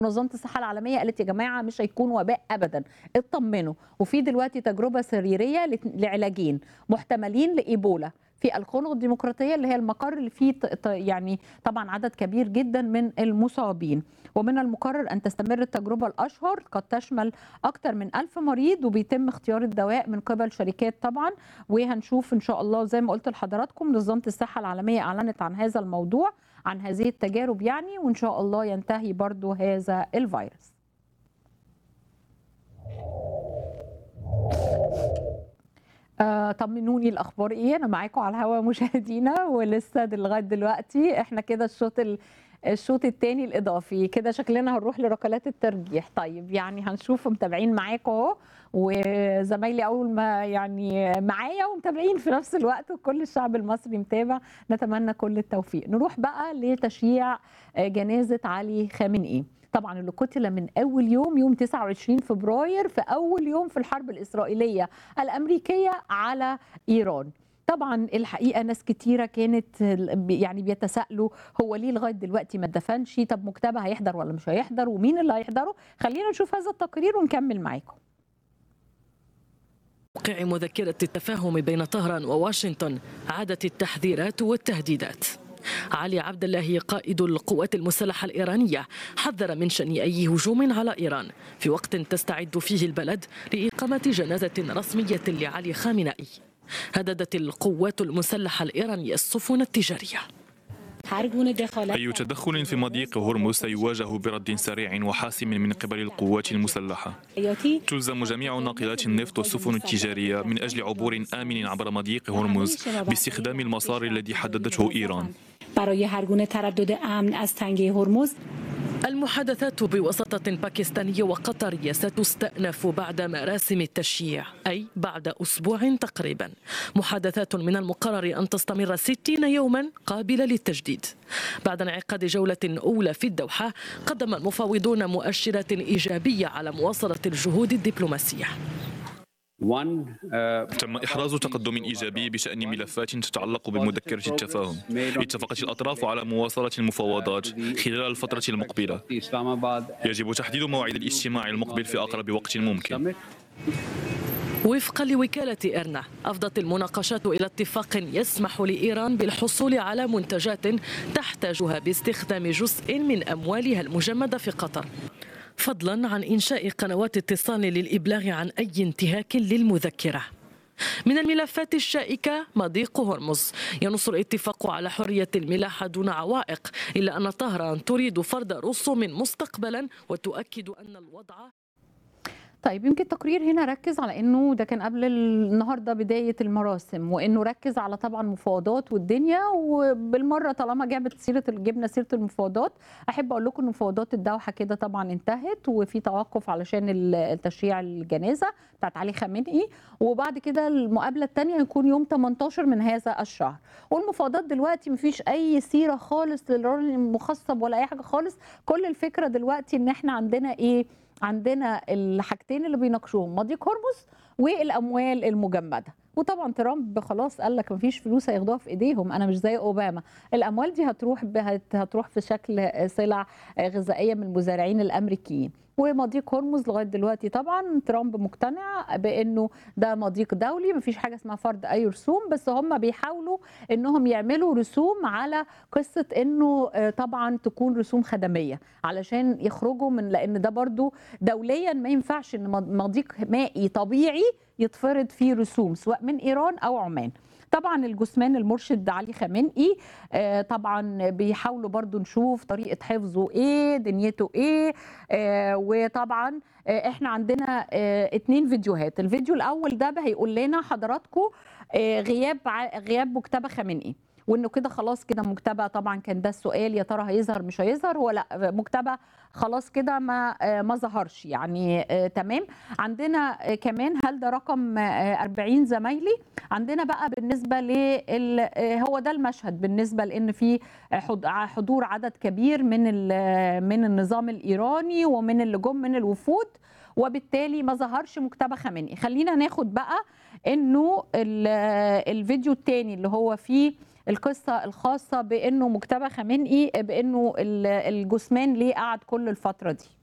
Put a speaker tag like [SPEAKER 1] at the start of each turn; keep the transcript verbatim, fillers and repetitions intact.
[SPEAKER 1] منظمة الصحة العالمية قالت يا جماعة مش هيكون وباء أبدا، اطمنوا. وفي دلوقتي تجربة سريرية لعلاجين محتملين لإيبولا في الكونغو الديمقراطية اللي هي المقر اللي فيه يعني طبعا عدد كبير جدا من المصابين، ومن المقرر أن تستمر التجربة الأشهر قد تشمل أكثر من ألف مريض، وبيتم اختيار الدواء من قبل شركات طبعا. وهنشوف إن شاء الله زي ما قلت لحضراتكم منظمة الصحة العالمية أعلنت عن هذا الموضوع، عن هذه التجارب يعني، وإن شاء الله ينتهي برضو هذا الفيروس. آه طمنوني الأخبار إيه؟ أنا معاكم على الهوا مشاهدينا، ولسه لغاية دلوقتي إحنا كده الشوط ال... الشوط الثاني الإضافي كده، شكلنا هنروح لركلات الترجيح. طيب يعني هنشوف، متابعين معاكم أهو، وزمايلي أول ما يعني معايا ومتابعين في نفس الوقت، وكل الشعب المصري متابع، نتمنى كل التوفيق. نروح بقى لتشييع جنازة علي خامنئي، طبعا اللي قتل من اول يوم يوم تسعة وعشرين فبراير في اول يوم في الحرب الاسرائيليه الامريكيه على ايران. طبعا الحقيقه ناس كتيره كانت يعني بيتساءلوا هو ليه لغايه دلوقتي ما اتدفنش، طب مجتبى هيحضر ولا مش هيحضر، ومين اللي هيحضره؟ خلينا نشوف هذا التقرير ونكمل معاكم.
[SPEAKER 2] موقع مذكرة التفاهم بين طهران وواشنطن عادت التحذيرات والتهديدات. علي عبد الله قائد القوات المسلحة الإيرانية حذر من شن أي هجوم على إيران في وقت تستعد فيه البلد لإقامة جنازة رسمية لعلي خامنئي. هددت القوات المسلحة الإيرانية السفن التجارية.
[SPEAKER 3] أي تدخل في مضيق هرمز سيواجه برد سريع وحاسم من قبل القوات المسلحة. تلزم جميع ناقلات النفط والسفن التجارية من أجل عبور آمن عبر مضيق هرمز باستخدام المسار الذي حددته إيران.
[SPEAKER 2] المحادثات بوساطة باكستانية وقطرية ستستأنف بعد مراسم التشييع، أي بعد أسبوع تقريبا. محادثات من المقرر أن تستمر ستين يوما قابلة للتجديد. بعد انعقاد جولة أولى في الدوحة قدم المفاوضون مؤشرات إيجابية على مواصلة الجهود الدبلوماسية.
[SPEAKER 3] تم إحراز تقدم إيجابي بشأن ملفات تتعلق بمذكرة التفاهم. اتفقت الأطراف على مواصلة المفاوضات خلال الفترة المقبلة. يجب تحديد موعد الاجتماع المقبل في أقرب وقت ممكن.
[SPEAKER 2] وفقا لوكالة إيرنا أفضت المناقشات إلى اتفاق يسمح لإيران بالحصول على منتجات تحتاجها باستخدام جزء من أموالها المجمدة في قطر، فضلا عن إنشاء قنوات اتصال للإبلاغ عن أي انتهاك للمذكرة. من الملفات الشائكة مضيق هرمز. ينص الاتفاق على حرية الملاحة دون عوائق، إلا أن طهران تريد فرض رسوم مستقبلا وتؤكد أن الوضع.
[SPEAKER 1] طيب يمكن التقرير هنا ركز على انه ده كان قبل النهارده بدايه المراسم، وانه ركز على طبعا مفاوضات والدنيا، وبالمره طالما جابت سيره جبنا سيره المفاوضات، احب اقول لكم ان مفاوضات الدوحه كده طبعا انتهت، وفي توقف علشان التشييع الجنازه بتاعت علي خامنئي، وبعد كده المقابله الثانيه هيكون يوم ثمانية عشر من هذا الشهر. والمفاوضات دلوقتي مفيش اي سيره خالص للراجل المخصب ولا اي حاجه خالص. كل الفكره دلوقتي ان احنا عندنا ايه؟ عندنا الحاجتين اللي بيناقشوهم مضيق هرمز والاموال المجمده. وطبعا ترامب خلاص قال لك مفيش فلوس هياخدوها في ايديهم، انا مش زي اوباما. الاموال دي هتروح هتروح في شكل سلع غذائيه من المزارعين الامريكيين. ومضيق هرمز لغايه دلوقتي طبعا ترامب مقتنع بانه ده مضيق دولي، مفيش حاجه اسمها فرض اي رسوم، بس هم بيحاولوا انهم يعملوا رسوم على قصه انه طبعا تكون رسوم خدميه علشان يخرجوا من، لان ده برضو دوليا ما ينفعش ان مضيق مائي طبيعي يتفرض فيه رسوم سواء من ايران او عمان. طبعا الجثمان المرشد علي خامنئي طبعا بيحاولوا برضو نشوف طريقة حفظه ايه، دنيته ايه. وطبعا احنا عندنا اتنين فيديوهات. الفيديو الاول ده هيقول لنا حضراتكم غياب غياب مجتبى خامنئي، وانه كده خلاص كده مجتبى، طبعا كان ده السؤال يا ترى هيظهر مش هيظهر، هو لا مجتبى خلاص كده ما ما ظهرش يعني تمام. عندنا كمان هل ده رقم أربعين زمايلي؟ عندنا بقى بالنسبه ل هو ده المشهد بالنسبه لان في حضور عدد كبير من من النظام الايراني ومن اللي جم من الوفود، وبالتالي ما ظهرش مجتبى خامنئي. خلينا ناخد بقى انه الفيديو الثاني اللي هو فيه القصه الخاصه بانه مجتبى خامنئي بانه الجثمان ليه قعد كل الفتره دي.